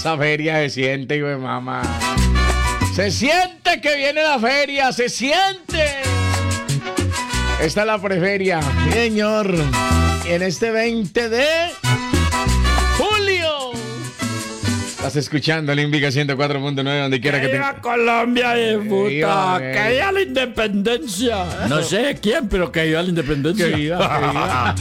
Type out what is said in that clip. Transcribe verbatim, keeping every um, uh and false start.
esa feria se siente, güey, mamá. Se siente que viene la feria, se siente. Esta es la preferia, señor. En este veinte de julio. Estás escuchando Olímpica ciento cuatro punto nueve donde quiera que, que te... viva Colombia, eh, puta. viva, Que viva la independencia. No sé quién, pero que viva la independencia. Que viva, que viva.